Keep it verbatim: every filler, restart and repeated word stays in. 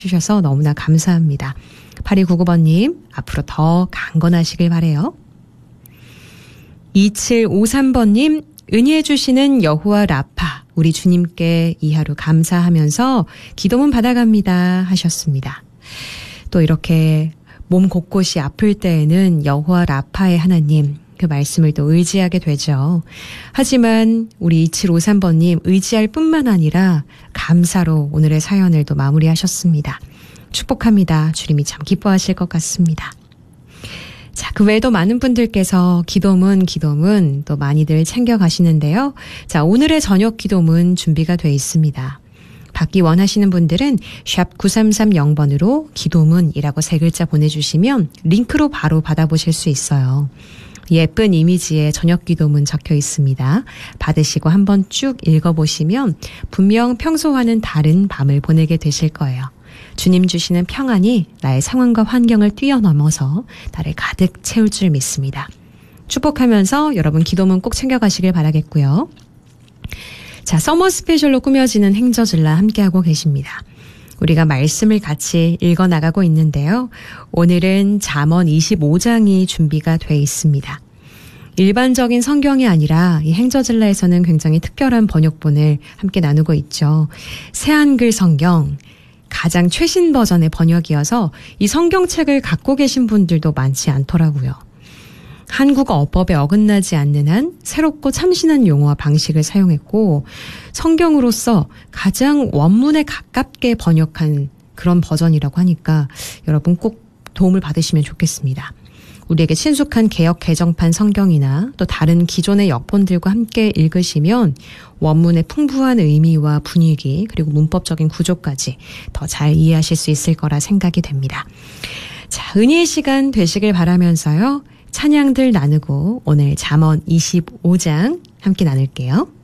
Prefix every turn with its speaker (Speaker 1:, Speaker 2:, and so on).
Speaker 1: 주셔서 너무나 감사합니다. 팔이구구 번님, 앞으로 더 강건하시길 바래요. 이칠오삼 번님, 은혜해 주시는 여호와 라파, 우리 주님께 이 하루 감사하면서 기도문 받아갑니다 하셨습니다. 또 이렇게 몸 곳곳이 아플 때에는 여호와 라파의 하나님, 그 말씀을 또 의지하게 되죠. 하지만 우리 이칠오삼 번님 의지할 뿐만 아니라 감사로 오늘의 사연을 또 마무리하셨습니다. 축복합니다. 주님이 참 기뻐하실 것 같습니다. 자, 그 외에도 많은 분들께서 기도문, 기도문 또 많이들 챙겨가시는데요. 자, 오늘의 저녁 기도문 준비가 돼 있습니다. 받기 원하시는 분들은 샵 구삼삼영 번으로 기도문이라고 세 글자 보내주시면 링크로 바로 받아보실 수 있어요. 예쁜 이미지에 저녁 기도문 적혀 있습니다. 받으시고 한번 쭉 읽어보시면 분명 평소와는 다른 밤을 보내게 되실 거예요. 주님 주시는 평안이 나의 상황과 환경을 뛰어넘어서 나를 가득 채울 줄 믿습니다. 축복하면서 여러분 기도문 꼭 챙겨가시길 바라겠고요. 자, 서머 스페셜로 꾸며지는 행저질라 함께하고 계십니다. 우리가 말씀을 같이 읽어나가고 있는데요. 오늘은 잠언 이십오 장이 준비가 돼 있습니다. 일반적인 성경이 아니라 이 행저질라에서는 굉장히 특별한 번역본을 함께 나누고 있죠. 새한글 성경, 가장 최신 버전의 번역이어서 이 성경책을 갖고 계신 분들도 많지 않더라고요. 한국어 어법에 어긋나지 않는 한 새롭고 참신한 용어와 방식을 사용했고 성경으로서 가장 원문에 가깝게 번역한 그런 버전이라고 하니까 여러분 꼭 도움을 받으시면 좋겠습니다. 우리에게 친숙한 개역 개정판 성경이나 또 다른 기존의 역본들과 함께 읽으시면 원문의 풍부한 의미와 분위기 그리고 문법적인 구조까지 더 잘 이해하실 수 있을 거라 생각이 됩니다. 자, 은혜의 시간 되시길 바라면서요. 찬양들 나누고 오늘 잠언 이십오 장 함께 나눌게요.